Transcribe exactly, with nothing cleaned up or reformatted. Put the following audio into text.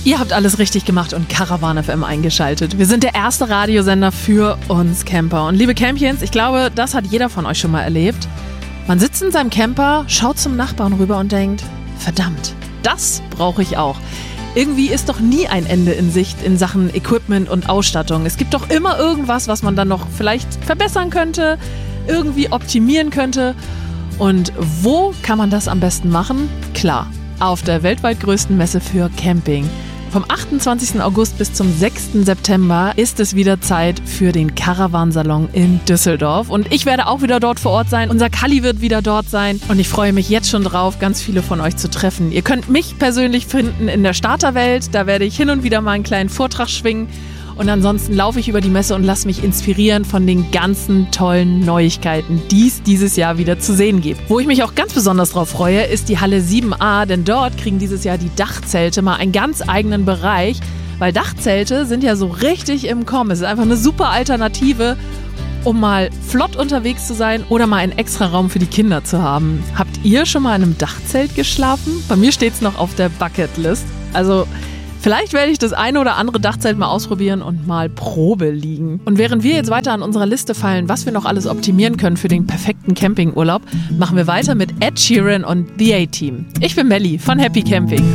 Ihr habt alles richtig gemacht und Caravan F M eingeschaltet. Wir sind der erste Radiosender für uns Camper. Und liebe Campions, ich glaube, das hat jeder von euch schon mal erlebt. Man sitzt in seinem Camper, schaut zum Nachbarn rüber und denkt, verdammt, das brauche ich auch. Irgendwie ist doch nie ein Ende in Sicht in Sachen Equipment und Ausstattung. Es gibt doch immer irgendwas, was man dann noch vielleicht verbessern könnte, irgendwie optimieren könnte. Und wo kann man das am besten machen? Klar, auf der weltweit größten Messe für Camping. Vom achtundzwanzigsten August bis zum sechsten September ist es wieder Zeit für den Caravan-Salon in Düsseldorf. Und ich werde auch wieder dort vor Ort sein. Unser Kalli wird wieder dort sein. Und ich freue mich jetzt schon drauf, ganz viele von euch zu treffen. Ihr könnt mich persönlich finden in der Starterwelt. Da werde ich hin und wieder mal einen kleinen Vortrag schwingen. Und ansonsten laufe ich über die Messe und lasse mich inspirieren von den ganzen tollen Neuigkeiten, die es dieses Jahr wieder zu sehen gibt. Wo ich mich auch ganz besonders drauf freue, ist die Halle sieben a, denn dort kriegen dieses Jahr die Dachzelte mal einen ganz eigenen Bereich, weil Dachzelte sind ja so richtig im Kommen. Es ist einfach eine super Alternative, um mal flott unterwegs zu sein oder mal einen extra Raum für die Kinder zu haben. Habt ihr schon mal in einem Dachzelt geschlafen? Bei mir steht es noch auf der Bucketlist. Also vielleicht werde ich das eine oder andere Dachzelt mal ausprobieren und mal Probe liegen. Und während wir jetzt weiter an unserer Liste feilen, was wir noch alles optimieren können für den perfekten Campingurlaub, machen wir weiter mit Ed Sheeran und The A-Team. Ich bin Melli von Happy Camping.